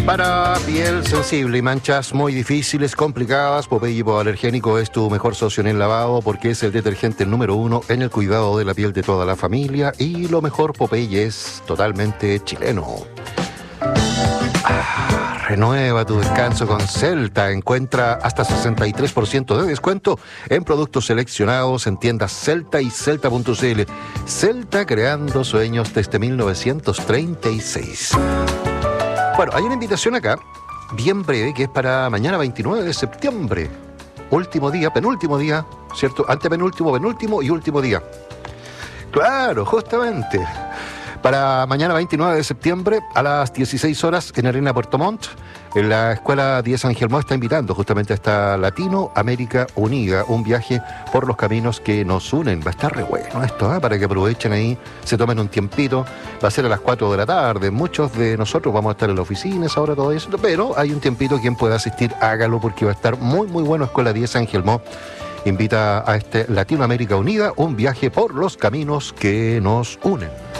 Para piel sensible y manchas muy difíciles, complicadas, Popeye Hipoalergénico es tu mejor socio en el lavado porque es el detergente número 1 en el cuidado de la piel de toda la familia y lo mejor, Popeye es totalmente chileno. Renueva tu descanso con Celta. Encuentra hasta 63% de descuento en productos seleccionados en tiendas Celta y Celta.cl. Celta, creando sueños desde 1936. Bueno, hay una invitación acá, bien breve, que es para mañana 29 de septiembre. Último día, penúltimo día, ¿cierto? Antepenúltimo, penúltimo y último día. Claro, justamente. Para mañana 29 de septiembre a las 16 horas en Arena Puerto Montt, en la Escuela 10 San Gelmó está invitando justamente a esta Latinoamérica Unida, un viaje por los caminos que nos unen. Va a estar re bueno esto, para que aprovechen ahí, se tomen un tiempito. Va a ser a las 4 de la tarde. Muchos de nosotros vamos a estar en la oficina ahora, todo eso, pero hay un tiempito, quien pueda asistir, hágalo porque va a estar muy, muy bueno. Escuela 10 San Gelmó invita a este Latinoamérica Unida, un viaje por los caminos que nos unen.